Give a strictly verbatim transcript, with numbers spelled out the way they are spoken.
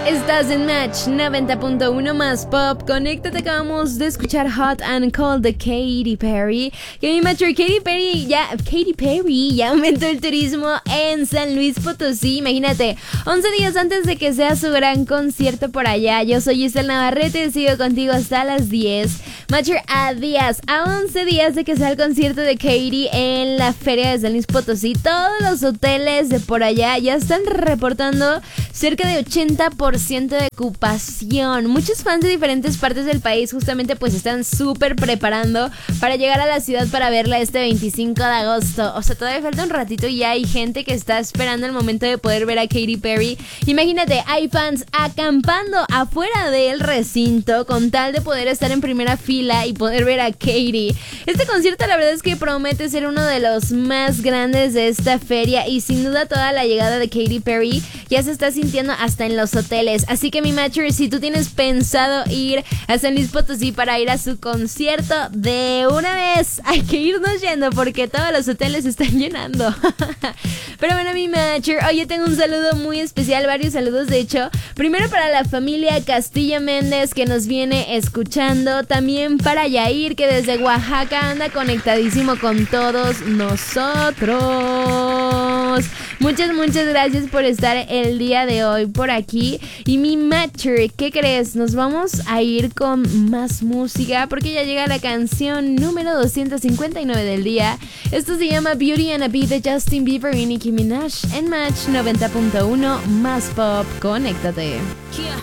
Estás en Match noventa punto uno más Pop. Conéctate, acabamos de escuchar Hot and Cold de Katy Perry. Que mi Matcher, Katy Perry ya, Katy Perry ya aumentó el turismo en San Luis Potosí. Imagínate, once días antes de que sea su gran concierto por allá. Yo soy Giselle Navarrete, sigo contigo hasta las diez. Matcher, a días, a once días de que sea el concierto de Katy en la feria de San Luis Potosí, todos los hoteles de por allá ya están reportando cerca de ochenta por ciento de ocupación. Muchos fans de diferentes partes del país justamente pues están súper preparando para llegar a la ciudad para verla este veinticinco de agosto. O sea, todavía falta un ratito y ya hay gente que está esperando el momento de poder ver a Katy Perry. Imagínate, hay fans acampando afuera del recinto con tal de poder estar en primera fila y poder ver a Katy. Este concierto la verdad es que promete ser uno de los más grandes de esta feria y sin duda toda la llegada de Katy Perry ya se está sintiendo hasta en los hoteles. Así que mi Matcher, si tú tienes pensado ir a San Luis Potosí para ir a su concierto, de una vez hay que irnos yendo porque todos los hoteles se están llenando. Pero bueno, mi Matcher, oye, tengo un saludo muy especial, varios saludos de hecho. Primero para la familia Castillo Méndez que nos viene escuchando. También para Yair que desde Oaxaca anda conectadísimo con todos nosotros. Muchas, muchas gracias por estar el día de hoy por aquí. Y mi Matcher, ¿qué crees? Nos vamos a ir con más música porque ya llega la canción número doscientos cincuenta y nueve del día. Esto se llama Beauty and a Beat de Justin Bieber y Nicki Minaj en Match noventa punto uno más Pop. Conéctate.